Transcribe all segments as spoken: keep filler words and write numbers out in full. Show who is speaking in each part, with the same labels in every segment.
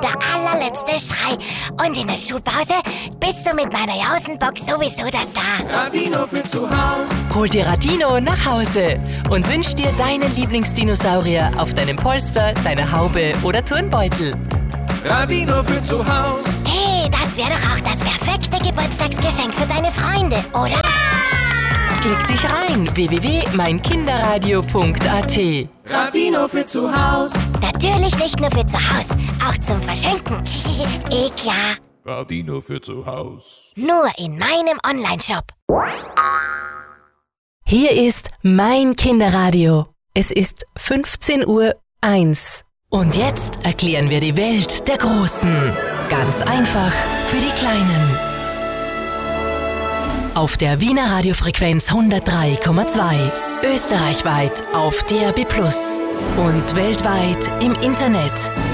Speaker 1: der allerletzte Schrei. Und in der Schulpause bist du mit meiner Jausenbox sowieso das da.
Speaker 2: Radino für zu Haus.
Speaker 3: Hol dir Radino nach Hause und wünsch dir deinen Lieblingsdinosaurier auf deinem Polster, deiner Haube oder Turnbeutel.
Speaker 2: Radino für zu Haus.
Speaker 1: Hey, das wäre doch auch das perfekte Geburtstagsgeschenk für deine Freunde, oder?
Speaker 3: Klick dich rein, w w w punkt mein kinderradio punkt a t.
Speaker 2: Radino für zu Haus.
Speaker 1: Natürlich nicht nur für zu Haus, auch zum Verschenken. Eh klar.
Speaker 2: Radino für zu Haus.
Speaker 1: Nur in meinem Onlineshop.
Speaker 3: Hier ist mein Kinderradio. Es ist fünfzehn Uhr eins. Und jetzt erklären wir die Welt der Großen. Ganz einfach für die Kleinen. Auf der Wiener Radiofrequenz hundertdrei Komma zwei, österreichweit auf D A B plus und weltweit im Internet.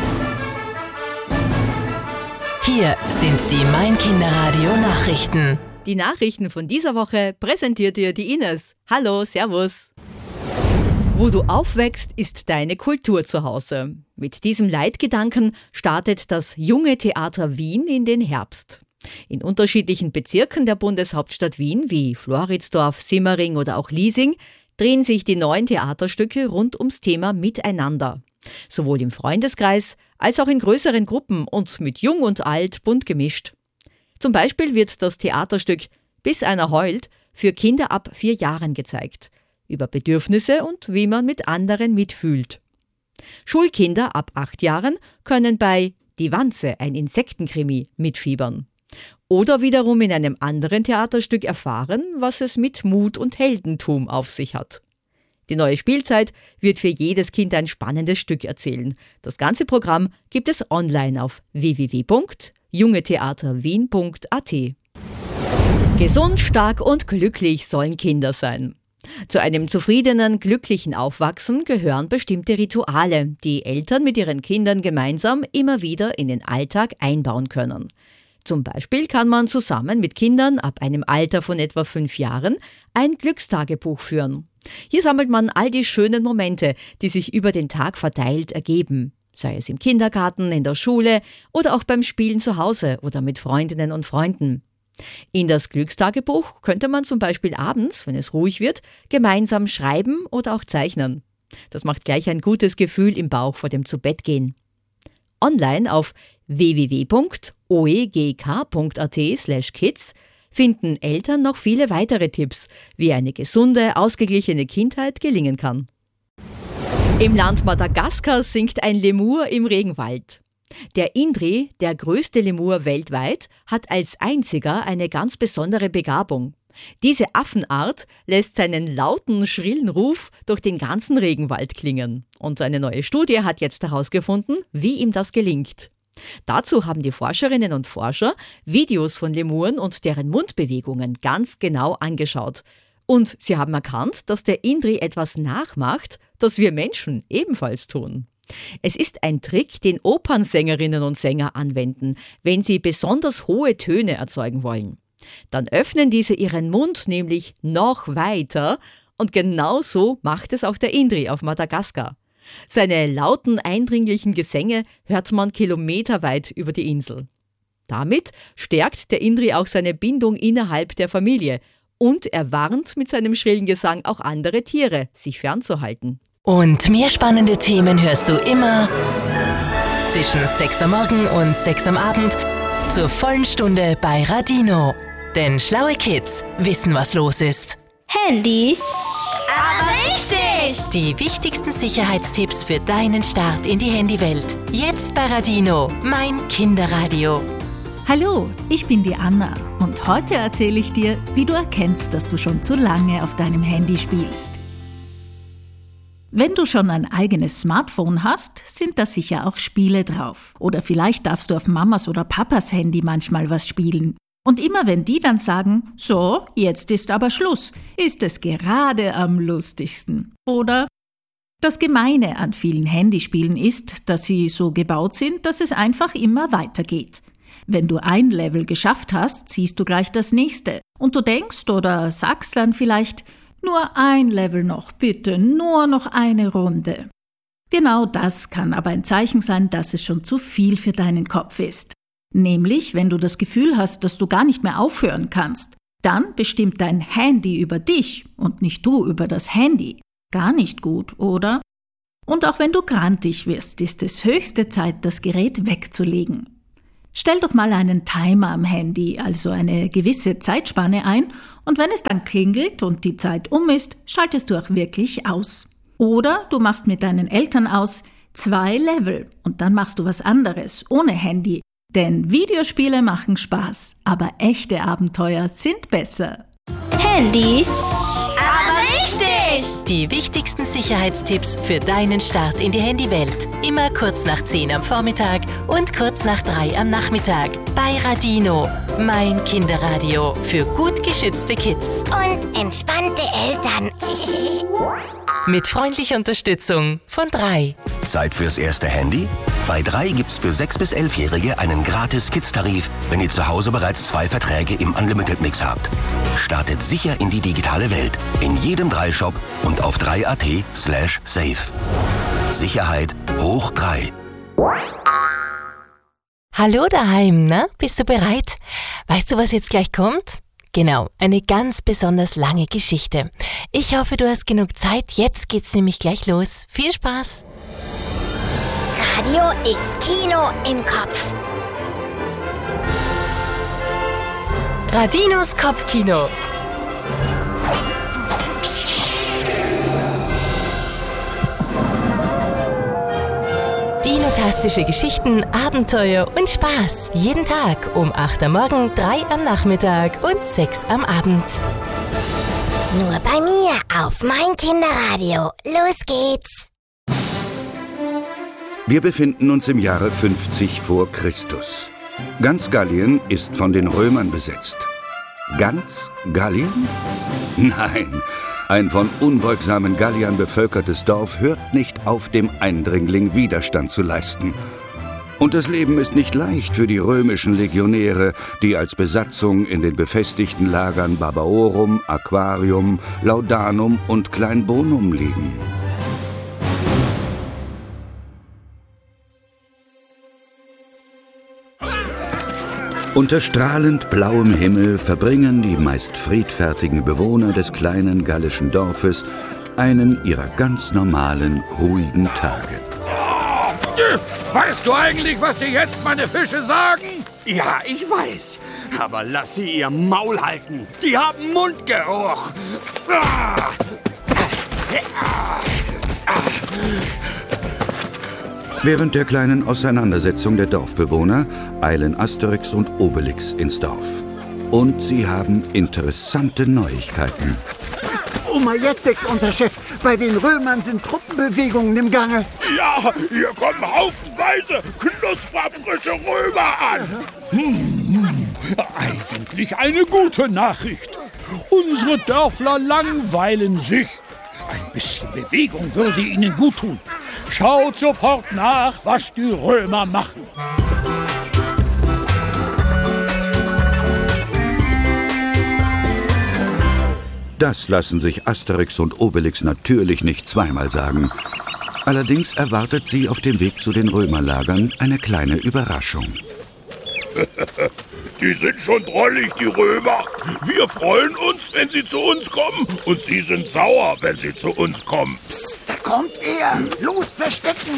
Speaker 3: Hier sind die Mein Kinderradio Nachrichten.
Speaker 4: Die Nachrichten von dieser Woche präsentiert dir die Ines. Hallo, servus. Wo du aufwächst, ist deine Kultur zu Hause. Mit diesem Leitgedanken startet das Junge Theater Wien in den Herbst. In unterschiedlichen Bezirken der Bundeshauptstadt Wien, wie Floridsdorf, Simmering oder auch Liesing, drehen sich die neuen Theaterstücke rund ums Thema Miteinander. Sowohl im Freundeskreis als auch in größeren Gruppen und mit Jung und Alt bunt gemischt. Zum Beispiel wird das Theaterstück Bis einer heult für Kinder ab vier Jahren gezeigt. Über Bedürfnisse und wie man mit anderen mitfühlt. Schulkinder ab acht Jahren können bei Die Wanze, ein Insektenkrimi, mitfiebern. Oder wiederum in einem anderen Theaterstück erfahren, was es mit Mut und Heldentum auf sich hat. Die neue Spielzeit wird für jedes Kind ein spannendes Stück erzählen. Das ganze Programm gibt es online auf w w w punkt jungetheaterwien punkt a t. Gesund, stark und glücklich sollen Kinder sein. Zu einem zufriedenen, glücklichen Aufwachsen gehören bestimmte Rituale, die Eltern mit ihren Kindern gemeinsam immer wieder in den Alltag einbauen können. Zum Beispiel kann man zusammen mit Kindern ab einem Alter von etwa fünf Jahren ein Glückstagebuch führen. Hier sammelt man all die schönen Momente, die sich über den Tag verteilt ergeben, sei es im Kindergarten, in der Schule oder auch beim Spielen zu Hause oder mit Freundinnen und Freunden. In das Glückstagebuch könnte man zum Beispiel abends, wenn es ruhig wird, gemeinsam schreiben oder auch zeichnen. Das macht gleich ein gutes Gefühl im Bauch vor dem Zubettgehen. Online auf w w w punkt o e g k punkt a t slash kids finden Eltern noch viele weitere Tipps, wie eine gesunde, ausgeglichene Kindheit gelingen kann. Im Land Madagaskar singt ein Lemur im Regenwald. Der Indri, der größte Lemur weltweit, hat als einziger eine ganz besondere Begabung. Diese Affenart lässt seinen lauten, schrillen Ruf durch den ganzen Regenwald klingen. Und eine neue Studie hat jetzt herausgefunden, wie ihm das gelingt. Dazu haben die Forscherinnen und Forscher Videos von Lemuren und deren Mundbewegungen ganz genau angeschaut. Und sie haben erkannt, dass der Indri etwas nachmacht, das wir Menschen ebenfalls tun. Es ist ein Trick, den Opernsängerinnen und Sänger anwenden, wenn sie besonders hohe Töne erzeugen wollen. Dann öffnen diese ihren Mund nämlich noch weiter und genau so macht es auch der Indri auf Madagaskar. Seine lauten, eindringlichen Gesänge hört man kilometerweit über die Insel. Damit stärkt der Indri auch seine Bindung innerhalb der Familie und er warnt mit seinem schrillen Gesang auch andere Tiere, sich fernzuhalten.
Speaker 3: Und mehr spannende Themen hörst du immer zwischen sechs Uhr morgen und sechs Uhr am Abend zur vollen Stunde bei Radino. Denn schlaue Kids wissen, was los ist.
Speaker 5: Handy, aber richtig!
Speaker 3: Die wichtigsten Sicherheitstipps für deinen Start in die Handywelt. Jetzt bei Radino, mein Kinderradio.
Speaker 6: Hallo, ich bin die Anna und heute erzähle ich dir, wie du erkennst, dass du schon zu lange auf deinem Handy spielst. Wenn du schon ein eigenes Smartphone hast, sind da sicher auch Spiele drauf. Oder vielleicht darfst du auf Mamas oder Papas Handy manchmal was spielen. Und immer wenn die dann sagen, so, jetzt ist aber Schluss, ist es gerade am lustigsten. Oder? Das Gemeine an vielen Handyspielen ist, dass sie so gebaut sind, dass es einfach immer weitergeht. Wenn du ein Level geschafft hast, ziehst du gleich das nächste. Und du denkst oder sagst dann vielleicht, nur ein Level noch, bitte, nur noch eine Runde. Genau das kann aber ein Zeichen sein, dass es schon zu viel für deinen Kopf ist. Nämlich, wenn du das Gefühl hast, dass du gar nicht mehr aufhören kannst. Dann bestimmt dein Handy über dich und nicht du über das Handy. Gar nicht gut, oder? Und auch wenn du grantig wirst, ist es höchste Zeit, das Gerät wegzulegen. Stell doch mal einen Timer am Handy, also eine gewisse Zeitspanne ein, und wenn es dann klingelt und die Zeit um ist, schaltest du auch wirklich aus. Oder du machst mit deinen Eltern aus zwei Level und dann machst du was anderes, ohne Handy. Denn Videospiele machen Spaß, aber echte Abenteuer sind besser.
Speaker 5: Handy, aber richtig!
Speaker 3: Die wichtigsten Sicherheitstipps für deinen Start in die Handywelt. Immer kurz nach zehn am Vormittag und kurz nach drei am Nachmittag. Bei Radino, mein Kinderradio für gut geschützte Kids.
Speaker 1: Und entspannte Eltern.
Speaker 3: Mit freundlicher Unterstützung von drei.
Speaker 7: Zeit fürs erste Handy? Bei drei gibt's für sechs- bis elfjährige einen gratis Kids-Tarif, wenn ihr zu Hause bereits zwei Verträge im Unlimited-Mix habt. Startet sicher in die digitale Welt. In jedem drei Shop und auf drei punkt at slash safe. Sicherheit hoch drei.
Speaker 3: Hallo daheim, na? Bist du bereit? Weißt du, was jetzt gleich kommt? Genau, eine ganz besonders lange Geschichte. Ich hoffe, du hast genug Zeit. Jetzt geht's nämlich gleich los. Viel Spaß!
Speaker 1: Radio ist Kino im Kopf.
Speaker 3: Radinos Kopfkino. Dinotastische Geschichten, Abenteuer und Spaß. Jeden Tag um acht am Morgen, drei am Nachmittag und sechs am Abend.
Speaker 1: Nur bei mir auf mein Kinderradio. Los geht's.
Speaker 8: Wir befinden uns im Jahre fünfzig vor Christus. Ganz Gallien ist von den Römern besetzt. Ganz Gallien? Nein, ein von unbeugsamen Galliern bevölkertes Dorf hört nicht auf, dem Eindringling Widerstand zu leisten. Und das Leben ist nicht leicht für die römischen Legionäre, die als Besatzung in den befestigten Lagern Barbaorum, Aquarium, Laudanum und Kleinbonum liegen. Unter strahlend blauem Himmel verbringen die meist friedfertigen Bewohner des kleinen gallischen Dorfes einen ihrer ganz normalen, ruhigen Tage.
Speaker 9: Weißt du eigentlich, was dir jetzt meine Fische sagen?
Speaker 10: Ja, ich weiß. Aber lass sie ihr Maul halten. Die haben Mundgeruch.
Speaker 8: Während der kleinen Auseinandersetzung der Dorfbewohner eilen Asterix und Obelix ins Dorf. Und sie haben interessante Neuigkeiten.
Speaker 11: Oh, Majestix, unser Chef, bei den Römern sind Truppenbewegungen im Gange.
Speaker 9: Ja, hier kommen haufenweise knusperfrische Römer an. Hm, eigentlich eine gute Nachricht. Unsere Dörfler langweilen sich. Ein bisschen Bewegung würde ihnen gut tun. Schaut sofort nach, was die Römer machen.
Speaker 8: Das lassen sich Asterix und Obelix natürlich nicht zweimal sagen. Allerdings erwartet sie auf dem Weg zu den Römerlagern eine kleine Überraschung.
Speaker 9: Die sind schon drollig, die Römer. Wir freuen uns, wenn sie zu uns kommen. Und sie sind sauer, wenn sie zu uns kommen.
Speaker 11: Psst, da kommt er. Los, verstecken.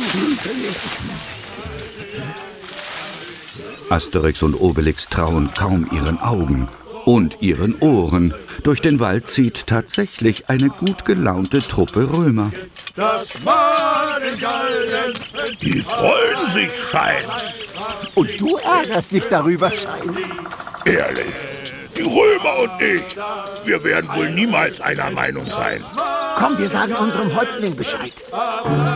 Speaker 8: Asterix und Obelix trauen kaum ihren Augen und ihren Ohren. Durch den Wald zieht tatsächlich eine gut gelaunte Truppe Römer.
Speaker 9: Das Mal in Gallien. Die freuen sich, scheint's.
Speaker 11: Und du ärgerst dich darüber, scheint's.
Speaker 9: Ehrlich, die Römer und ich, wir werden wohl niemals einer Meinung sein.
Speaker 11: Komm, wir sagen unserem Häuptling Bescheid.